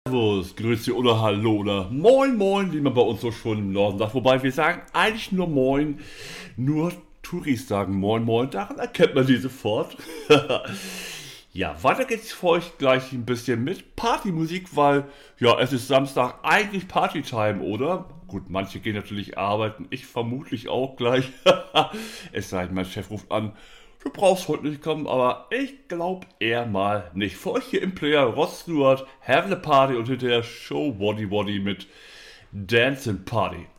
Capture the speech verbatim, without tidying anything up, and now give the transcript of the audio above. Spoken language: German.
Servus, Grüße oder Hallo oder Moin Moin, wie man bei uns so schon im Norden sagt. Wobei wir sagen eigentlich nur Moin, nur Touris sagen Moin Moin, daran erkennt man die sofort. Ja, weiter geht's für euch gleich ein bisschen mit Partymusik, weil ja, es ist Samstag, eigentlich Partytime, oder? Gut, manche gehen natürlich arbeiten, ich vermutlich auch gleich. Es sei denn, mein Chef ruft an, du brauchst heute nicht kommen, aber ich glaube eher mal nicht. Für euch hier im Player Rod Stewart, Have a Party und hinterher Show Waddy Waddy mit Dancing Party.